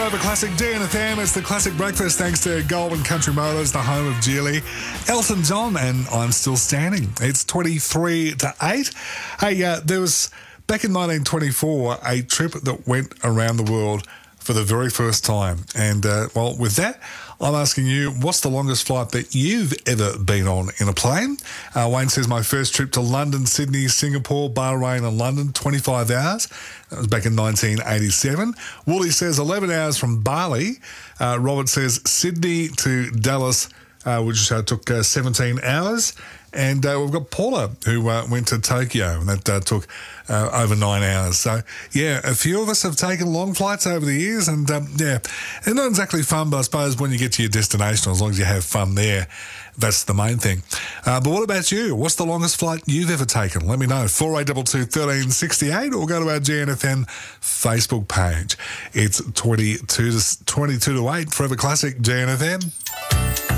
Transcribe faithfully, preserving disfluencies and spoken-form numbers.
Forever Classic D N F M. It's the Classic Breakfast thanks to Goldwyn Country Motors, the home of Geely, Elton John, and I'm Still Standing. It's twenty-three to eight. Hey, uh, there was, back in nineteen twenty-four, a trip that went around the world for the very first time. And, uh, well, with that, I'm asking you, what's the longest flight that you've ever been on in a plane? Uh, Wayne says, my first trip to London, Sydney, Singapore, Bahrain and London, twenty-five hours. That was back in nineteen eighty-seven. Wooly says eleven hours from Bali. Uh, Robert says Sydney to Dallas, uh, which uh, took uh, seventeen hours. And uh, we've got Paula, who uh, went to Tokyo, and that uh, took uh, over nine hours. So, yeah, a few of us have taken long flights over the years, and, um, yeah, it's not exactly fun, but I suppose when you get to your destination, as long as you have fun there, that's the main thing. Uh, but what about you? What's the longest flight you've ever taken? Let me know. four eight two two, one three six eight, or go to our G N F M Facebook page. It's twenty-two to eight, Forever Classic G N F M.